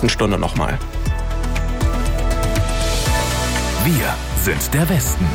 nächsten Stunde nochmal. Wir sind der Westen.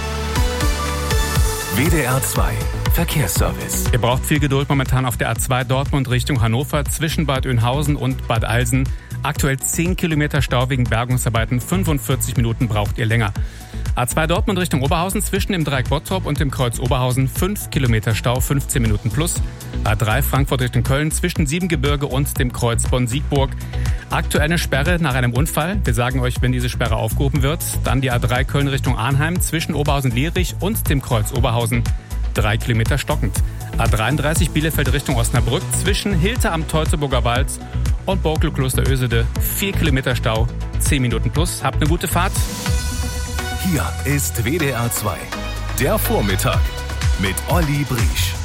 WDR 2 Verkehrsservice. Ihr braucht viel Geduld momentan auf der A2 Dortmund Richtung Hannover zwischen Bad Oeynhausen und Bad Alsen. Aktuell 10 Kilometer Stau wegen Bergungsarbeiten, 45 Minuten braucht ihr länger. A2 Dortmund Richtung Oberhausen zwischen dem Dreieck Bottrop und dem Kreuz Oberhausen 5 Kilometer Stau, 15 Minuten plus. A3 Frankfurt Richtung Köln zwischen Siebengebirge und dem Kreuz Bonn-Siegburg. Aktuell eine Sperre nach einem Unfall. Wir sagen euch, wenn diese Sperre aufgehoben wird. Dann die A3 Köln Richtung Arnheim zwischen Oberhausen-Lierich und dem Kreuz Oberhausen. 3 Kilometer stockend. A33 Bielefeld Richtung Osnabrück zwischen Hilter am Teutoburger Wald und Borkel-Kloster Ösede. 4 Kilometer Stau, 10 Minuten plus. Habt eine gute Fahrt. Hier ist WDR 2, der Vormittag mit Olli Briesch.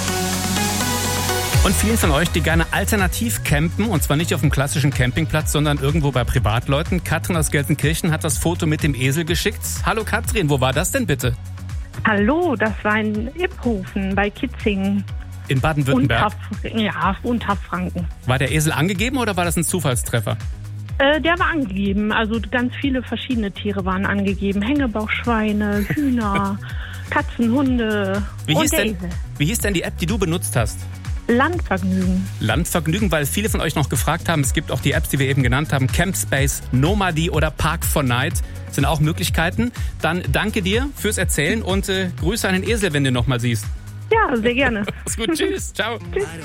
Und vielen von euch, die gerne alternativ campen, und zwar nicht auf dem klassischen Campingplatz, sondern irgendwo bei Privatleuten. Katrin aus Gelsenkirchen hat das Foto mit dem Esel geschickt. Hallo Katrin, wo war das denn bitte? Hallo, das war in Iphofen bei Kitzingen. In Baden-Württemberg? Unterfranken. War der Esel angegeben oder war das ein Zufallstreffer? Der war angegeben, also ganz viele verschiedene Tiere waren angegeben. Hängebauchschweine, Hühner, Katzen, Hunde und der Esel. Wie hieß denn die App, die du benutzt hast? Landvergnügen. Landvergnügen, weil viele von euch noch gefragt haben, es gibt auch die Apps, die wir eben genannt haben, Campspace, Nomady oder Park4Night, sind auch Möglichkeiten. Dann danke dir fürs Erzählen und Grüße an den Esel, wenn du ihn noch mal siehst. Ja, sehr gerne. Ist gut, tschüss, ciao. Tschüss.